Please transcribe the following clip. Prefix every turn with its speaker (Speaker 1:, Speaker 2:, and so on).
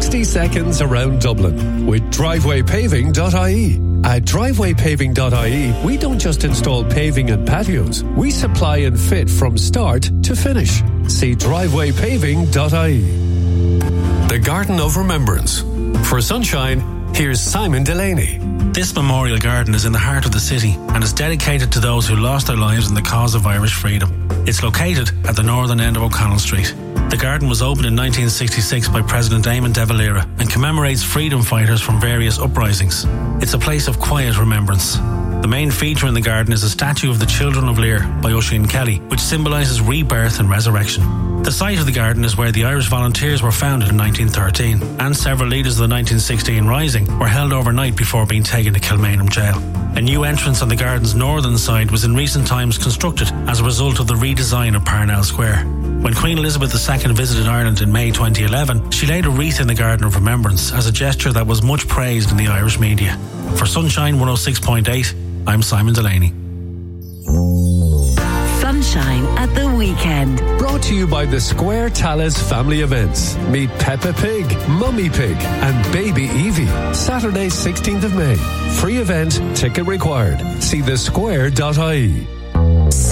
Speaker 1: 60 seconds around Dublin with drivewaypaving.ie. At drivewaypaving.ie, we don't just install paving and patios. We supply and fit from start to finish. See drivewaypaving.ie. The Garden of Remembrance. For Sunshine, here's Simon Delaney.
Speaker 2: This memorial garden is in the heart of the city and is dedicated to those who lost their lives in the cause of Irish freedom. It's located at the northern end of O'Connell Street. The garden was opened in 1966 by President Eamon de Valera and commemorates freedom fighters from various uprisings. It's a place of quiet remembrance. The main feature in the garden is a statue of the Children of Lear by Oisin Kelly, which symbolises rebirth and resurrection. The site of the garden is where the Irish Volunteers were founded in 1913, and several leaders of the 1916 Rising were held overnight before being taken to Kilmainham Jail. A new entrance on the garden's northern side was in recent times constructed as a result of the redesign of Parnell Square. When Queen Elizabeth II visited Ireland in May 2011, she laid a wreath in the Garden of Remembrance as a gesture that was much praised in the Irish media. For Sunshine 106.8, I'm Simon Delaney.
Speaker 3: Sunshine at the weekend.
Speaker 1: Brought to you by the Square Talis Family Events. Meet Peppa Pig, Mummy Pig and Baby Evie. Saturday 16th of May. Free event, ticket required. See thesquare.ie.